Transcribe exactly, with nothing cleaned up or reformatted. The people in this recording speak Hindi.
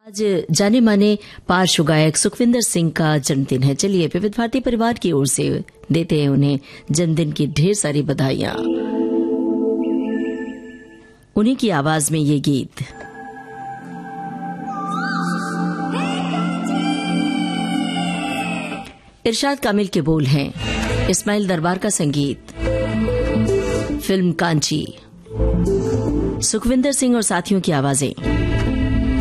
आज जाने माने पार्श्व गायक सुखविंदर सिंह का जन्मदिन है। चलिए विविध भारती परिवार की ओर से देते हैं उन्हें जन्मदिन की ढेर सारी बधाइयां। उन्हीं की आवाज में ये गीत। इरशाद कामिल के बोल हैं, इस्माइल दरबार का संगीत। फिल्म कांची, सुखविंदर सिंह और साथियों की आवाजें।